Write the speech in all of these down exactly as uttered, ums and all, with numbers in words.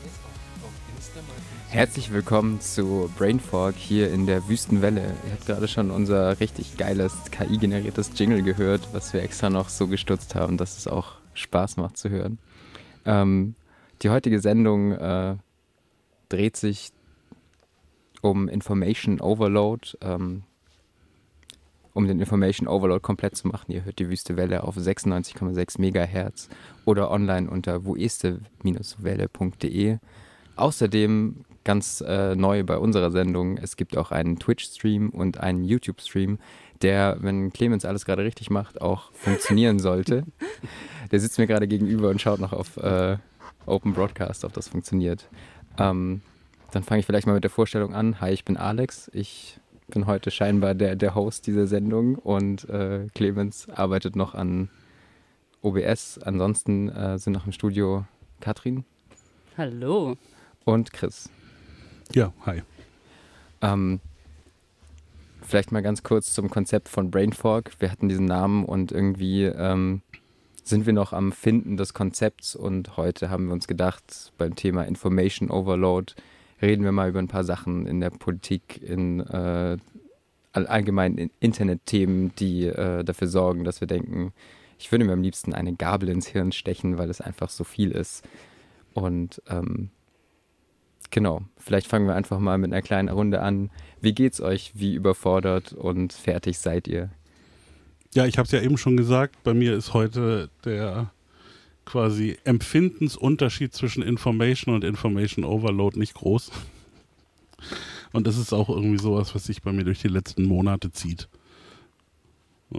Herzlich willkommen zu Brainfork hier in der Wüstenwelle. Ihr habt gerade schon unser richtig geiles K I-generiertes Jingle gehört, was wir extra noch so gestutzt haben, dass es auch Spaß macht zu hören. Ähm, die heutige Sendung äh, dreht sich um Information Overload, ähm, um den Information Overload komplett zu machen. Ihr hört die Wüstewelle auf sechsundneunzig Komma sechs Megahertz oder online unter woeste Welle punkt de. Außerdem ganz äh, neu bei unserer Sendung, es gibt auch einen Twitch-Stream und einen YouTube-Stream, der, wenn Clemens alles gerade richtig macht, auch funktionieren sollte. Der sitzt mir gerade gegenüber und schaut noch auf äh, Open Broadcast, ob das funktioniert. Ähm, dann fange ich vielleicht mal mit der Vorstellung an. Hi, ich bin Alex. Ich bin heute scheinbar der, der Host dieser Sendung und äh, Clemens arbeitet noch an O B S. Ansonsten äh, sind noch im Studio Katrin. Hallo. Und Chris. Ja, hi. Ähm, vielleicht mal ganz kurz zum Konzept von Brainfork. Wir hatten diesen Namen und irgendwie ähm, sind wir noch am Finden des Konzepts und heute haben wir uns gedacht, beim Thema Information Overload reden wir mal über ein paar Sachen in der Politik, in äh, allgemein in Internetthemen, die äh, dafür sorgen, dass wir denken, ich würde mir am liebsten eine Gabel ins Hirn stechen, weil es einfach so viel ist. Und ähm, genau, vielleicht fangen wir einfach mal mit einer kleinen Runde an. Wie geht's euch? Wie überfordert und fertig seid ihr? Ja, ich habe es ja eben schon gesagt, bei mir ist heute der quasi Empfindensunterschied zwischen Information und Information Overload nicht groß. Und das ist auch irgendwie sowas, was sich bei mir durch die letzten Monate zieht. Ja.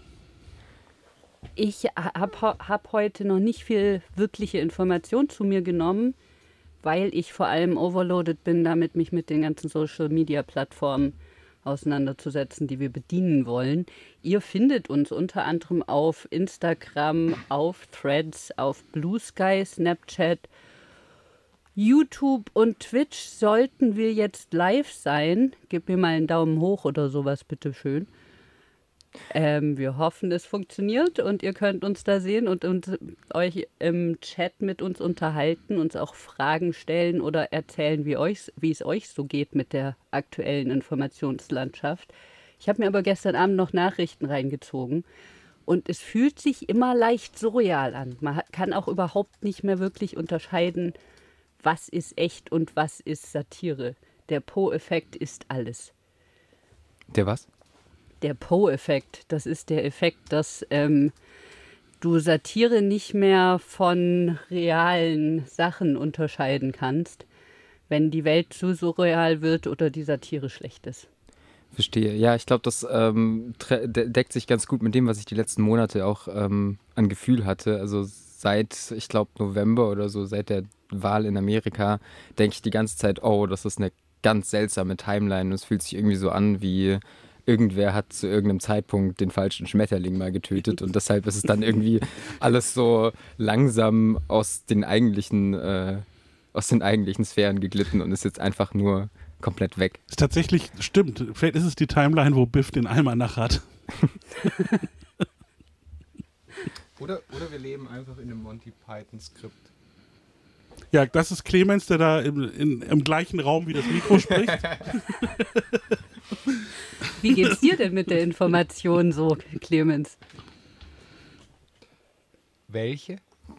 Ich habe hab heute noch nicht viel wirkliche Information zu mir genommen, weil ich vor allem overloaded bin, damit mich mit den ganzen Social-Media-Plattformen auseinanderzusetzen, die wir bedienen wollen. Ihr findet uns unter anderem auf Instagram, auf Threads, auf Blue Sky, Snapchat, YouTube und Twitch. Sollten wir jetzt live sein, gib mir mal einen Daumen hoch oder sowas, bitteschön. Ähm, wir hoffen, es funktioniert und ihr könnt uns da sehen und, und euch im Chat mit uns unterhalten, uns auch Fragen stellen oder erzählen, wie, euch, wie es euch so geht mit der aktuellen Informationslandschaft. Ich habe mir aber gestern Abend noch Nachrichten reingezogen und es fühlt sich immer leicht surreal an. Man hat, kann auch überhaupt nicht mehr wirklich unterscheiden, was ist echt und was ist Satire. Der Poe-Effekt ist alles. Der was? Der Poe-Effekt, das ist der Effekt, dass ähm, du Satire nicht mehr von realen Sachen unterscheiden kannst, wenn die Welt zu surreal wird oder die Satire schlecht ist. Verstehe. Ja, ich glaube, das ähm, tre- de- deckt sich ganz gut mit dem, was ich die letzten Monate auch ähm, an Gefühl hatte. Also seit, ich glaube, November oder so, seit der Wahl in Amerika, denke ich die ganze Zeit, oh, das ist eine ganz seltsame Timeline. Und es fühlt sich irgendwie so an wie... Irgendwer hat zu irgendeinem Zeitpunkt den falschen Schmetterling mal getötet und deshalb ist es dann irgendwie alles so langsam aus den eigentlichen, äh, aus den eigentlichen Sphären geglitten und ist jetzt einfach nur komplett weg. Ist tatsächlich, stimmt. Vielleicht ist es die Timeline, wo Biff den Almanach hat. oder, oder wir leben einfach in einem Monty Python-Skript. Ja, das ist Clemens, der da im, in, im gleichen Raum wie das Mikro spricht. Wie geht's dir denn mit der Information so, Clemens? Welche?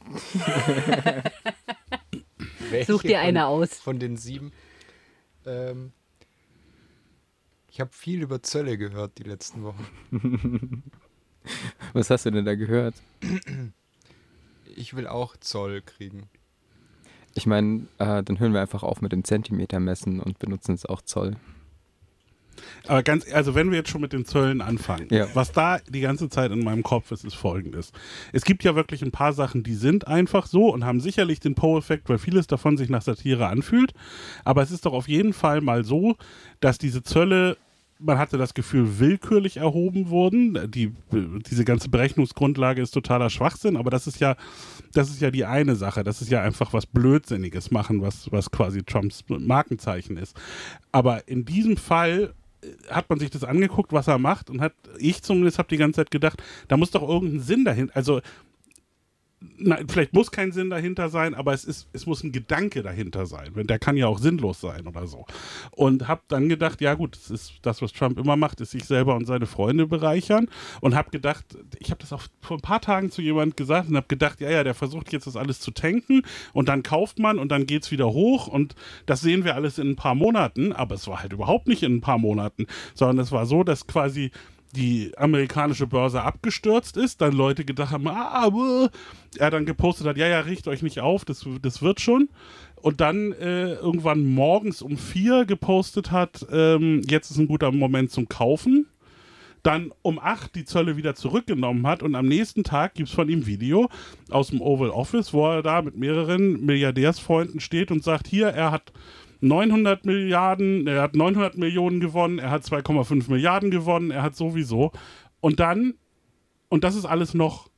Such dir eine von, aus. Von den sieben. Ähm, ich habe viel über Zölle gehört die letzten Wochen. Was hast du denn da gehört? Ich will auch Zoll kriegen. Ich meine, äh, dann hören wir einfach auf mit dem Zentimetermessen und benutzen es auch Zoll. Aber ganz, also wenn wir jetzt schon mit den Zöllen anfangen, ja. was da die ganze Zeit in meinem Kopf ist, ist Folgendes. Es gibt ja wirklich ein paar Sachen, die sind einfach so und haben sicherlich den Poe-Effekt, weil vieles davon sich nach Satire anfühlt. Aber es ist doch auf jeden Fall mal so, dass diese Zölle, man hatte das Gefühl, willkürlich erhoben wurden. Die, diese ganze Berechnungsgrundlage ist totaler Schwachsinn, aber das ist ja, das ist ja die eine Sache. Das ist ja einfach was Blödsinniges machen, was, was quasi Trumps Markenzeichen ist. Aber in diesem Fall hat man sich das angeguckt, was er macht und hat, ich zumindest habe die ganze Zeit gedacht, da muss doch irgendein Sinn dahin, also Na, vielleicht muss kein Sinn dahinter sein, aber es ist, es muss ein Gedanke dahinter sein. Der kann ja auch sinnlos sein oder so. Und habe dann gedacht, ja gut, das ist das, was Trump immer macht, ist sich selber und seine Freunde bereichern. Und habe gedacht, ich habe das auch vor ein paar Tagen zu jemandem gesagt und habe gedacht, ja, ja, der versucht jetzt das alles zu tanken und dann kauft man und dann geht's wieder hoch und das sehen wir alles in ein paar Monaten. Aber es war halt überhaupt nicht in ein paar Monaten, sondern es war so, dass quasi die amerikanische Börse abgestürzt ist, dann Leute gedacht haben, ah, buh. Er dann gepostet hat, ja, ja, richtet euch nicht auf, das, das wird schon. Und dann äh, irgendwann morgens um vier gepostet hat, ähm, jetzt ist ein guter Moment zum Kaufen. Dann um acht die Zölle wieder zurückgenommen hat und am nächsten Tag gibt es von ihm ein Video aus dem Oval Office, wo er da mit mehreren Milliardärsfreunden steht und sagt, hier, er hat neunhundert Milliarden, er hat neunhundert Millionen gewonnen, er hat zwei Komma fünf Milliarden gewonnen, er hat sowieso. Und dann, und das ist alles noch,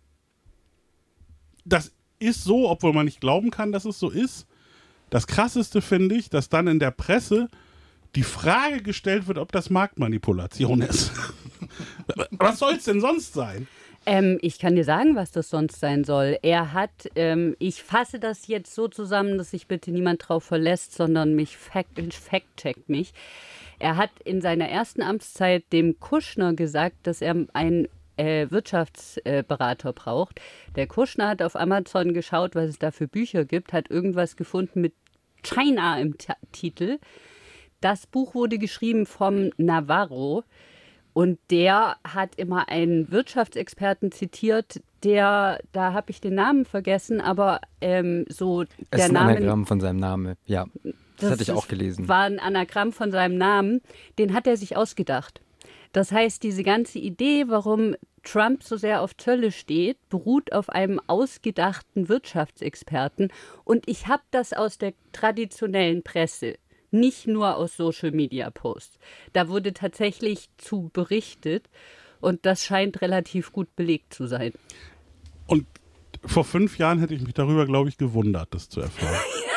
das ist so, obwohl man nicht glauben kann, dass es so ist. Das Krasseste finde ich, dass dann in der Presse die Frage gestellt wird, ob das Marktmanipulation ist. Was soll es denn sonst sein? Ähm, ich kann dir sagen, was das sonst sein soll. Er hat, ähm, ich fasse das jetzt so zusammen, dass sich bitte niemand drauf verlässt, sondern mich fact, fact-checkt mich. Er hat in seiner ersten Amtszeit dem Kushner gesagt, dass er einen äh, Wirtschaftsberater äh, braucht. Der Kushner hat auf Amazon geschaut, was es da für Bücher gibt, hat irgendwas gefunden mit China im T- Titel. Das Buch wurde geschrieben vom Navarro. Und der hat immer einen Wirtschaftsexperten zitiert, der, da habe ich den Namen vergessen, aber ähm, so der es ist ein Name. Anagramm von seinem Namen, ja. Das, das hatte ich auch gelesen. War ein Anagramm von seinem Namen, den hat er sich ausgedacht. Das heißt, diese ganze Idee, warum Trump so sehr auf Zölle steht, beruht auf einem ausgedachten Wirtschaftsexperten. Und ich habe das aus der traditionellen Presse. Nicht nur aus Social-Media-Posts. Da wurde tatsächlich zu berichtet und das scheint relativ gut belegt zu sein. Und vor fünf Jahren hätte ich mich darüber, glaube ich, gewundert, das zu erfahren.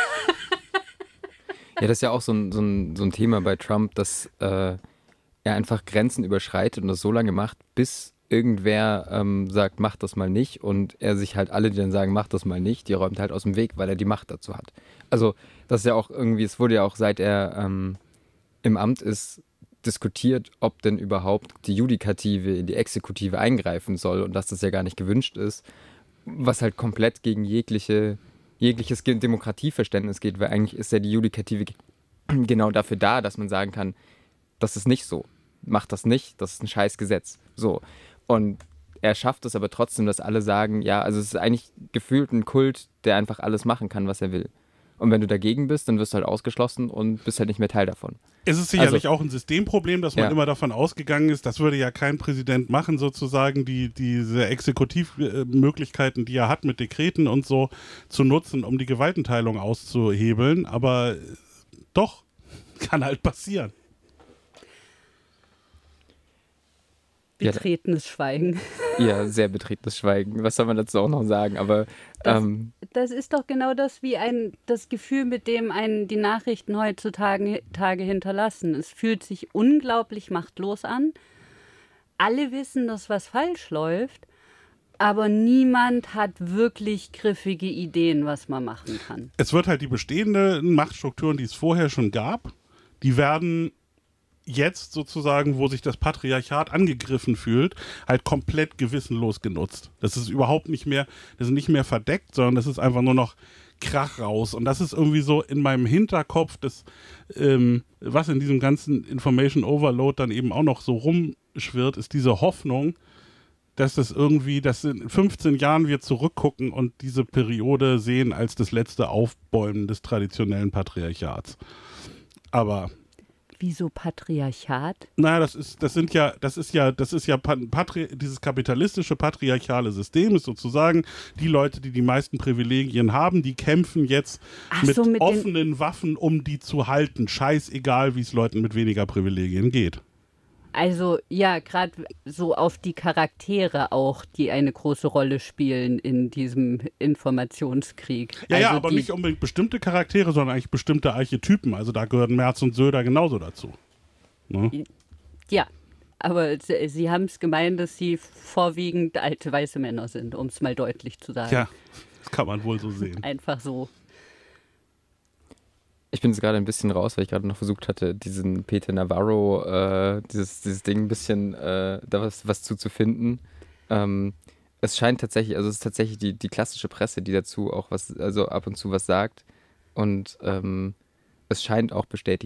Ja, das ist ja auch so ein, so ein, so ein Thema bei Trump, dass äh, er einfach Grenzen überschreitet und das so lange macht, bis irgendwer ähm, sagt, mach das mal nicht und er sich halt alle, die dann sagen, mach das mal nicht, die räumt halt aus dem Weg, weil er die Macht dazu hat. Also das ist ja auch irgendwie, es wurde ja auch seit er ähm, im Amt ist, diskutiert, ob denn überhaupt die Judikative in die Exekutive eingreifen soll und dass das ja gar nicht gewünscht ist, was halt komplett gegen jegliche, jegliches Demokratieverständnis geht, weil eigentlich ist ja die Judikative genau dafür da, dass man sagen kann, das ist nicht so, mach das nicht, das ist ein scheiß Gesetz. So. Und er schafft es aber trotzdem, dass alle sagen, ja, also es ist eigentlich gefühlt ein Kult, der einfach alles machen kann, was er will. Und wenn du dagegen bist, dann wirst du halt ausgeschlossen und bist halt nicht mehr Teil davon. Es ist sicherlich also, auch ein Systemproblem, dass man ja. immer davon ausgegangen ist, das würde ja kein Präsident machen, sozusagen, die, diese Exekutivmöglichkeiten, die er hat mit Dekreten und so, zu nutzen, um die Gewaltenteilung auszuhebeln. Aber doch, kann halt passieren. Betretenes Schweigen. Ja, sehr betretenes Schweigen. Was soll man dazu auch noch sagen? Aber das, ähm, das ist doch genau das, wie ein, das Gefühl, mit dem einen die Nachrichten heutzutage Tage hinterlassen. Es fühlt sich unglaublich machtlos an. Alle wissen, dass was falsch läuft, aber niemand hat wirklich griffige Ideen, was man machen kann. Es wird halt die bestehenden Machtstrukturen, die es vorher schon gab, die werden jetzt sozusagen, wo sich das Patriarchat angegriffen fühlt, halt komplett gewissenlos genutzt. Das ist überhaupt nicht mehr, das ist nicht mehr verdeckt, sondern das ist einfach nur noch Krach raus. Und das ist irgendwie so in meinem Hinterkopf, das, ähm, was in diesem ganzen Information Overload dann eben auch noch so rumschwirrt, ist diese Hoffnung, dass das irgendwie, dass in fünfzehn Jahren wir zurückgucken und diese Periode sehen als das letzte Aufbäumen des traditionellen Patriarchats. Aber Wieso Patriarchat? Naja, das ist, das sind ja, das ist ja, das ist ja Patri- dieses kapitalistische patriarchale System ist sozusagen, die Leute, die die meisten Privilegien haben, die kämpfen jetzt mit, so, mit offenen Waffen, um die zu halten. Scheißegal, wie es Leuten mit weniger Privilegien geht. Also ja, gerade so auf die Charaktere auch, die eine große Rolle spielen in diesem Informationskrieg. Ja, also ja, aber die, nicht unbedingt bestimmte Charaktere, sondern eigentlich bestimmte Archetypen. Also da gehören Merz und Söder genauso dazu. Ne? Ja, Aber sie, sie haben es gemeint, dass sie vorwiegend alte weiße Männer sind, um es mal deutlich zu sagen. Ja, das kann man wohl so sehen. Einfach so. Ich bin jetzt gerade ein bisschen raus, weil ich gerade noch versucht hatte, diesen Peter Navarro, äh, dieses, dieses Ding ein bisschen äh, da was, was zu, zu finden. Ähm, es scheint tatsächlich, also es ist tatsächlich die, die klassische Presse, die dazu auch was, also ab und zu was sagt. Und ähm, es scheint auch bestätigt